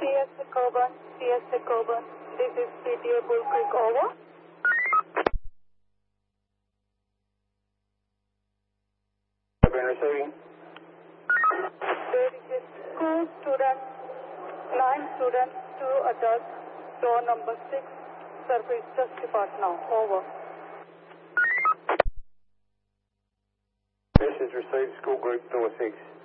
CSA Coburn, this is PTA Bull Creek, over. Been receiving. There is a school student, 9 students, 2 adults, door number 6, service just depart now, over. Message received, school group door 6.